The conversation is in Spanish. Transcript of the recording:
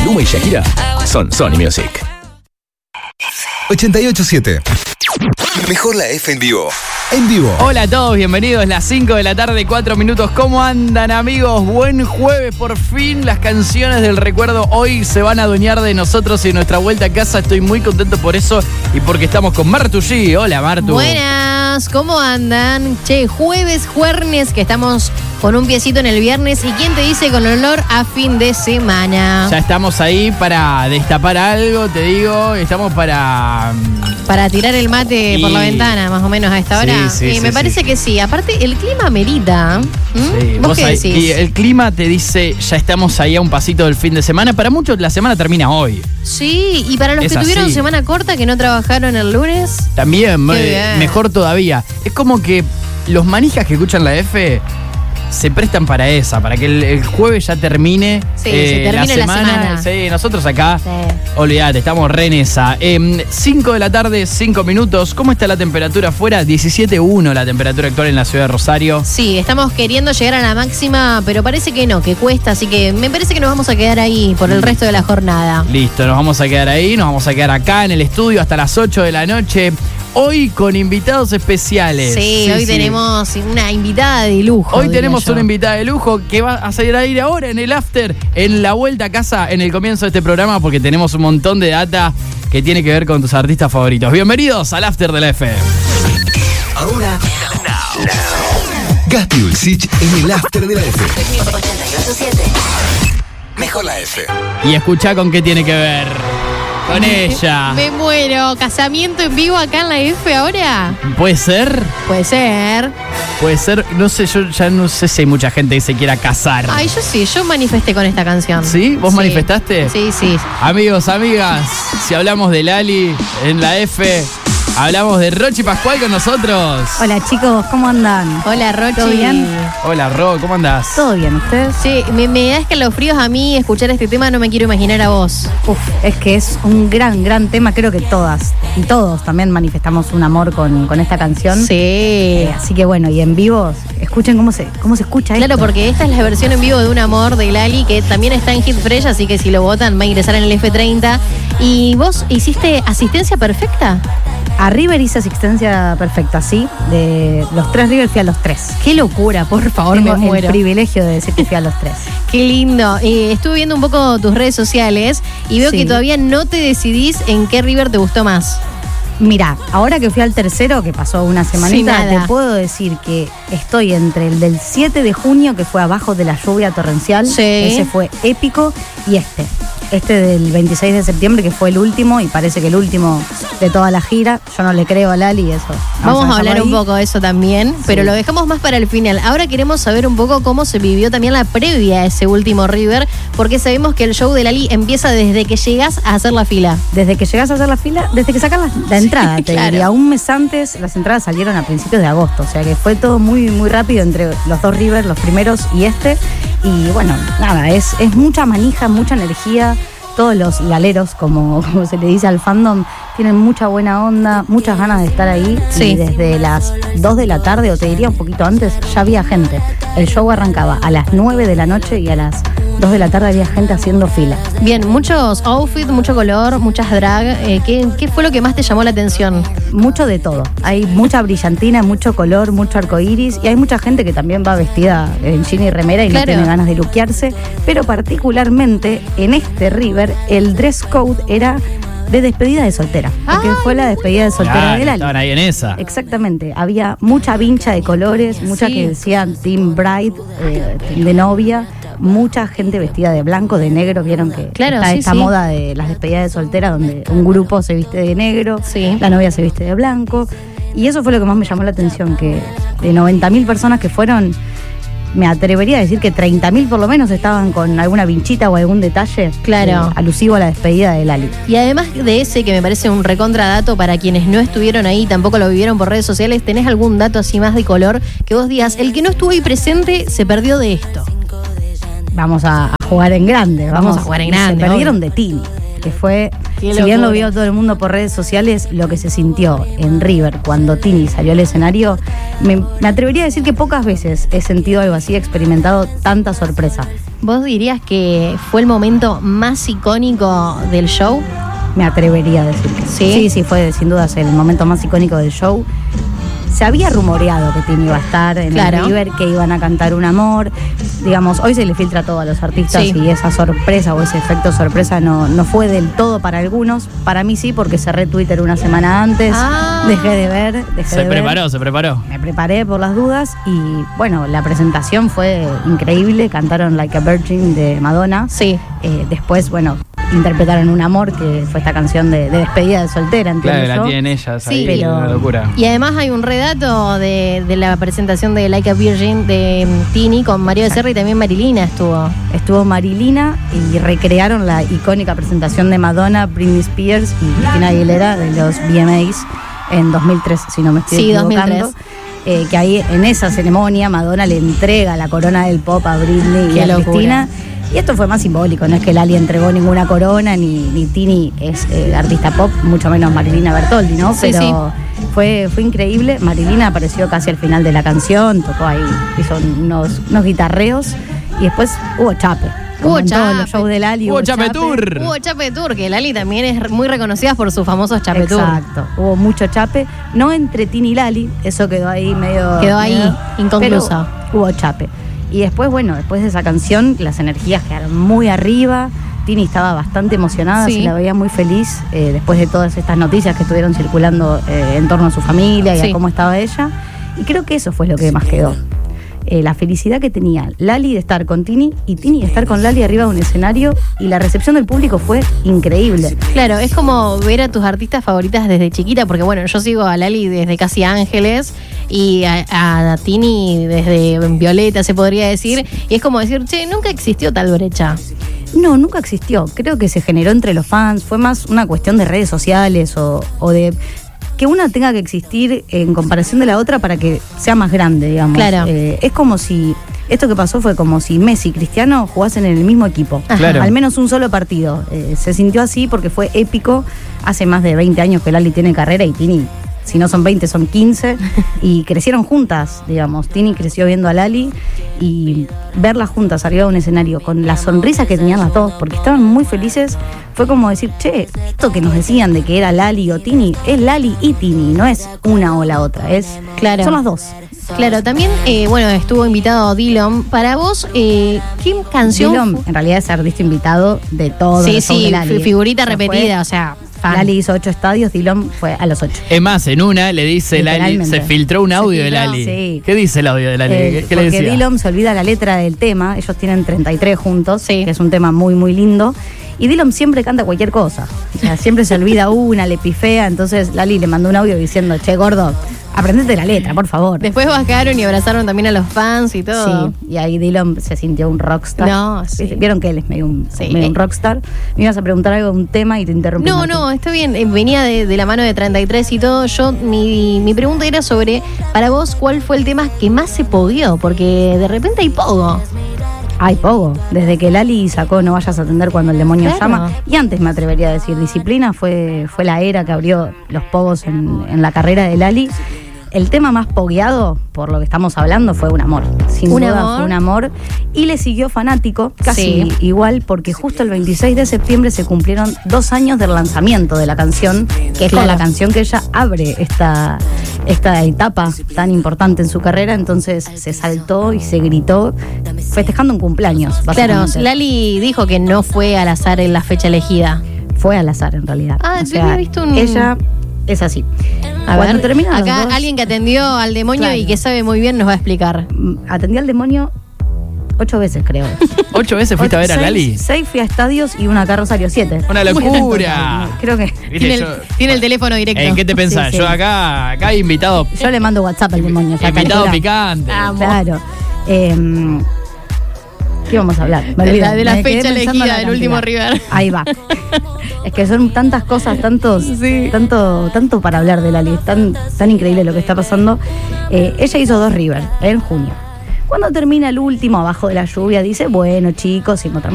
Maluma y Shakira son Sony Music. 88.7. Mejor la F en vivo. En vivo. Hola a todos, bienvenidos. Las 5 de la tarde, 4 minutos. ¿Cómo andan, amigos? Buen jueves, por fin. Las canciones del recuerdo hoy se van a adueñar de nosotros y de nuestra vuelta a casa. Estoy muy contento por eso y porque estamos con Martu G. Hola, Martu. Buenas, ¿cómo andan? Che, jueves, que estamos con un piecito en el viernes. ¿Y quién te dice con olor a fin de semana? Ya estamos ahí para destapar algo, te digo. Estamos para tirar el mate por la ventana, más o menos a esta hora. Sí, me parece que sí. Aparte, el clima amerita. Sí, ¿Vos qué decís? Y el clima te dice, ya estamos ahí a un pasito del fin de semana. Para muchos la semana termina hoy. Sí, y para los que tuvieron semana corta, que no trabajaron el lunes. También, mejor todavía. Es como que los manijas que escuchan la F se prestan para que el jueves ya termine, se termine la semana. Sí, nosotros acá, olvídate, estamos re en esa. 5 de la tarde, 5 minutos. ¿Cómo está la temperatura afuera? 17.1 la temperatura actual en la ciudad de Rosario. Sí, estamos queriendo llegar a la máxima, pero parece que no, que cuesta. Así que me parece que nos vamos a quedar ahí por el resto de la jornada. Listo, nos vamos a quedar ahí, nos vamos a quedar acá en el estudio hasta las 8 de la noche. Hoy con invitados especiales. Sí, hoy tenemos una invitada de lujo. Hoy tenemos una invitada de lujo que va a salir a ir ahora en el after, en la vuelta a casa, en el comienzo de este programa, porque tenemos un montón de data que tiene que ver con tus artistas favoritos. Bienvenidos al after de la F. Ahora, Gasti Ulcich en el after de la F. 88.7. Mejor la F. Y escuchá con qué tiene que ver. Con ella. Me muero. ¿Casamiento en vivo acá en la F ahora? ¿Puede ser? Puede ser. Puede ser. No sé, yo ya no sé si hay mucha gente que se quiera casar. Ay, yo sí, yo manifesté con esta canción. ¿Sí? ¿Vos manifestaste? Sí. Amigos, amigas, si hablamos de Lali en la F, hablamos de Rochi Pascual con nosotros. Hola chicos, ¿cómo andan? Hola Rochi. ¿Todo bien? Hola Ro, ¿cómo andás? ¿Todo bien? ¿Ustedes? Sí, me da escalofríos a mí escuchar este tema, no me quiero imaginar a vos. Es que es un gran tema, creo que todas y todos también manifestamos un amor con esta canción. Sí. Así que bueno, y en vivo, escuchen cómo se escucha Claro, esto. porque esta es la versión en vivo de Un Amor de Lali, que también está en Hit Fresh, así que si lo votan va a ingresar en el F30. ¿Y vos hiciste asistencia perfecta? A River hice asistencia perfecta, sí. De los 3 River fui a los 3. Qué locura, por favor, Tengo me muero. el privilegio de decir que fui a los 3. Qué lindo. Estuve viendo un poco tus redes sociales y veo que todavía no te decidís en qué River te gustó más. Mirá, ahora que fui al tercero, que pasó una semanita, te puedo decir que estoy entre el del 7 de junio, que fue abajo de la lluvia torrencial. Sí. Ese fue épico. Y este del 26 de septiembre, que fue el último, y parece que el último de toda la gira. Yo no le creo a Lali y eso. Vamos a hablar un poco de eso también, pero lo dejamos más para el final. Ahora queremos saber un poco cómo se vivió también la previa a ese último River, porque sabemos que el show de Lali empieza desde que llegás a hacer la fila. Desde que llegás a hacer la fila, desde que sacas la entrada, te diría. Un mes antes, las entradas salieron a principios de agosto, o sea que fue todo muy rápido entre los 2 River, los primeros y este. Y bueno, nada, es mucha manija, mucha energía. Todos los laleros, como se le dice al fandom, tienen mucha buena onda, muchas ganas de estar ahí. Sí. Y desde las 2 de la tarde, o te diría un poquito antes, ya había gente. El show arrancaba a las 9 de la noche y a las 2 de la tarde había gente haciendo fila. Bien, muchos outfits, mucho color, muchas drag. ¿Qué fue lo que más te llamó la atención? Mucho de todo. Hay mucha brillantina, mucho color, mucho arcoíris, y hay mucha gente que también va vestida en jean y remera y no tiene ganas de luquearse. Pero particularmente en este River, el dress code era de despedida de soltera. Porque fue la despedida de soltera de Lali. Estaban ahí en esa. Exactamente. Había mucha vincha de colores, mucha que decían Team Bride, de novia. Mucha gente vestida de blanco, de negro. Vieron que está esta moda de las despedidas de soltera, donde un grupo se viste de negro, la novia se viste de blanco. Y eso fue lo que más me llamó la atención, que de 90.000 personas que fueron, me atrevería a decir que 30.000 por lo menos estaban con alguna vinchita o algún detalle alusivo a la despedida de Lali. Y además de ese, que me parece un recontradato para quienes no estuvieron ahí, tampoco lo vivieron por redes sociales, ¿tenés algún dato así más de color que vos digas, el que no estuvo ahí presente se perdió de esto? Vamos a jugar en grande. Vamos a jugar en grande. Se perdieron de Tini. que fue, Qué si bien lo locura. vio todo el mundo por redes sociales, lo que se sintió en River cuando Tini salió al escenario, me atrevería a decir que pocas veces he sentido algo así, he experimentado tanta sorpresa. ¿Vos dirías que fue el momento más icónico del show? Me atrevería a decir que ¿Sí? Sí, fue sin duda el momento más icónico del show. Se había rumoreado que Tini iba a estar en Claro. el River, que iban a cantar Un Amor. Digamos, hoy se le filtra todo a los artistas Sí. y esa sorpresa o ese efecto sorpresa no fue del todo para algunos. Para mí sí, porque cerré Twitter una semana antes, dejé de ver. Se preparó. Me preparé por las dudas y bueno, la presentación fue increíble. Cantaron Like a Virgin de Madonna. Sí. Después, bueno, interpretaron Un Amor, que fue esta canción de despedida de soltera, entiendo Claro, la yo. tienen ellas Sí, ahí, pero- una locura. Y además hay un redato de la presentación de Like a Virgin de Tini con Mario Becerra y también Marilina Estuvo Marilina y recrearon la icónica presentación de Madonna, Britney Spears y Christina Aguilera de los VMAs en 2003, si no me estoy Sí, equivocando. 2003. Que ahí en esa ceremonia Madonna le entrega la corona del pop a Britney y Qué a locura. Cristina. Y esto fue más simbólico, no es que Lali entregó ninguna corona, ni Tini es artista pop, mucho menos Marilina Bertoldi, ¿no? Sí, Pero fue increíble. Marilina apareció casi al final de la canción, tocó ahí, hizo unos guitarreos y después hubo chape. Como en todos los shows de Lali Hubo Chape Tour. Hubo Chape Tour, que Lali también es muy reconocida por sus famosos Chape Tour. Exacto, hubo mucho chape, no entre Tini y Lali, eso quedó ahí medio... Quedó ahí, medio- inconcluso. pero hubo chape. Y después, bueno, después de esa canción, las energías quedaron muy arriba. Tini estaba bastante emocionada, Sí. se la veía muy feliz después de todas estas noticias que estuvieron circulando en torno a su familia y Sí. a cómo estaba ella. Y creo que eso fue lo que más quedó. La felicidad que tenía Lali de estar con Tini y Tini de estar con Lali arriba de un escenario, y la recepción del público fue increíble. Claro, es como ver a tus artistas favoritas desde chiquita, porque bueno, yo sigo a Lali desde Casi Ángeles y a Tini desde Violeta, se podría decir, y es como decir, che, nunca existió tal brecha. No, nunca existió. Creo que se generó entre los fans. Fue más una cuestión de redes sociales o de que una tenga que existir en comparación de la otra para que sea más grande, digamos. Claro. Es como si... Esto que pasó fue como si Messi y Cristiano jugasen en el mismo equipo. Ajá. Claro. Al menos un solo partido. Se sintió así porque fue épico. Hace más de 20 años que Lali tiene carrera y Tini, si no son 20, son 15. Y crecieron juntas, digamos. Tini creció viendo a Lali y verlas juntas arriba de un escenario con la sonrisa que tenían las dos, porque estaban muy felices, fue como decir, che, esto que nos decían de que era Lali o Tini, es Lali y Tini, no es una o la otra, Claro. son las dos. Claro, también, bueno, estuvo invitado Dillom. Para vos, ¿qué canción? Dillom, en realidad es artista invitado de todos Sí, los shows sí, de Lali. figurita O sea, repetida, fue- o sea, fan. Lali hizo 8 estadios, Dillom fue a los 8. Es más, en una le dice Lali, Literalmente. se filtró un audio de filtró, Lali. sí. ¿Qué dice el audio de Lali? ¿Qué le Porque decía? Dillom se olvida la letra del tema, ellos tienen 33 juntos, Sí. que es un tema muy, muy lindo. Y Dillom siempre canta cualquier cosa. O sea, siempre se olvida una, le pifea. Entonces Lali le mandó un audio diciendo, che, gordo, aprendete la letra, por favor. Después bajaron y abrazaron también a los fans y todo. Sí, y ahí Dillom se sintió un rockstar. No, sí. Vieron que él es medio un Sí. rockstar. Me ibas a preguntar algo de un tema y te interrumpí. No, Martín. no, está bien. Venía de la mano de 33 y todo. Mi pregunta era sobre, para vos, ¿cuál fue el tema que más se pogueó? Porque de repente hay pogo. Ay, poco. Desde que Lali sacó No vayas a atender cuando el demonio Claro. llama. Y antes me atrevería a decir, Disciplina fue la era que abrió los pogos en la carrera de Lali. El tema más pogueado, por lo que estamos hablando, fue Un Amor. Sin Un duda Amor. fue Un Amor. Y le siguió Fanático, casi Sí. igual, porque justo el 26 de septiembre se cumplieron 2 años del lanzamiento de la canción, que es Claro. con la canción que ella abre esta etapa tan importante en su carrera. Entonces se saltó y se gritó, festejando un cumpleaños, Claro, básicamente. Lali dijo que no fue al azar en la fecha elegida. Fue al azar, en realidad. Ah, yo había visto un- Ella es así. A Cuando ver, terminan los acá dos, alguien que atendió al demonio Claro. y que sabe muy bien nos va a explicar. atendí al demonio 8 veces, creo. 8 veces fuiste a ver a Lali. 6 fui a estadios y una acá a Rosario, 7. Una locura. Creo que Viste, Tiene, yo- tiene el teléfono directo. ¿En qué te pensás? Sí, sí. Yo acá hay invitado yo le mando WhatsApp al demonio. ya invitado calcula. picante. Claro. ¿Qué vamos a hablar? Me De olvidé. la- de la Me quedé fecha pensando elegida en la del último cantidad. River. Ahí va. Es que son tantas cosas, tanto para hablar de Lali. Es tan increíble lo que está pasando. Ella hizo 2 River en junio. Cuando termina el último, abajo de la lluvia, dice, bueno, chicos, si encontramos